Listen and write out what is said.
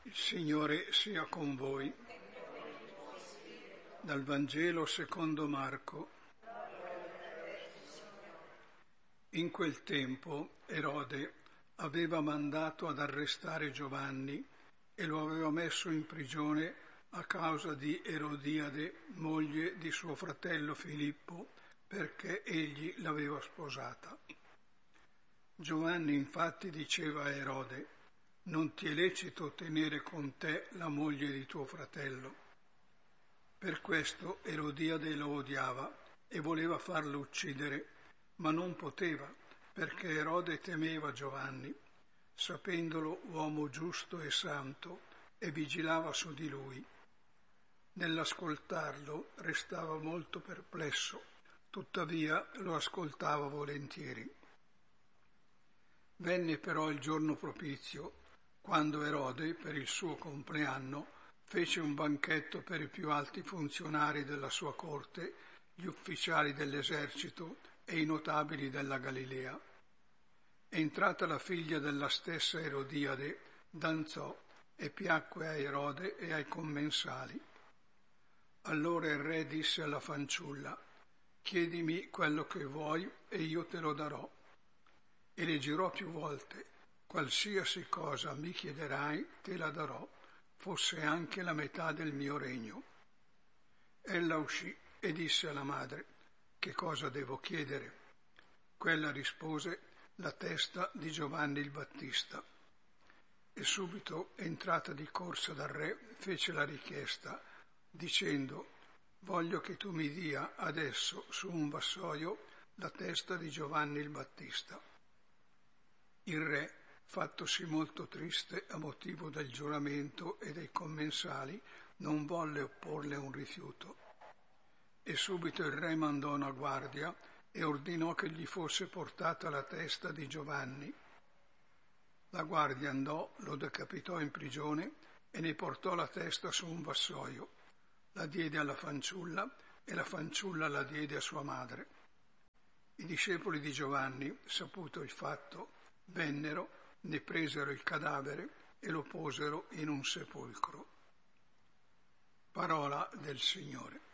Il Signore sia con voi. Dal Vangelo secondo Marco. In quel tempo Erode aveva mandato ad arrestare Giovanni e lo aveva messo in prigione a causa di Erodiade, moglie di suo fratello Filippo, perché egli l'aveva sposata. Giovanni infatti diceva a Erode: non ti è lecito tenere con te la moglie di tuo fratello. Per questo Erodiade lo odiava e voleva farlo uccidere, ma non poteva, perché Erode temeva Giovanni, sapendolo uomo giusto e santo, e vigilava su di lui. Nell'ascoltarlo restava molto perplesso, tuttavia lo ascoltava volentieri. Venne però il giorno propizio, quando Erode, per il suo compleanno, fece un banchetto per i più alti funzionari della sua corte, gli ufficiali dell'esercito e i notabili della Galilea. Entrata la figlia della stessa Erodiade, danzò e piacque a Erode e ai commensali. Allora il re disse alla fanciulla: chiedimi quello che vuoi e io te lo darò. E le girò più volte: qualsiasi cosa mi chiederai te la darò, fosse anche la metà del mio regno. Ella uscì e disse alla madre: che cosa devo chiedere? Quella rispose: la testa di Giovanni il Battista. E subito, entrata di corsa dal re, fece la richiesta, dicendo: voglio che tu mi dia adesso su un vassoio la testa di Giovanni il Battista. Il re, fattosi molto triste a motivo del giuramento e dei commensali, non volle opporle un rifiuto. E subito il re mandò una guardia e ordinò che gli fosse portata la testa di Giovanni. La guardia andò, lo decapitò in prigione e ne portò la testa su un vassoio. La diede alla fanciulla e la fanciulla la diede a sua madre. I discepoli di Giovanni, saputo il fatto, vennero, ne presero il cadavere e lo posero in un sepolcro. Parola del Signore.